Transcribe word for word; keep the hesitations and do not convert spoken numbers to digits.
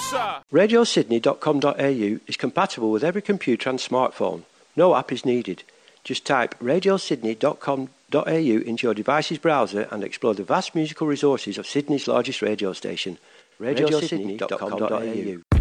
sir. radio sydney dot com dot a u is compatible with every computer and smartphone. No app is needed. Just type radio sydney dot com dot a u into your device's browser and explore the vast musical resources of Sydney's largest radio station, radio sydney dot com dot a u.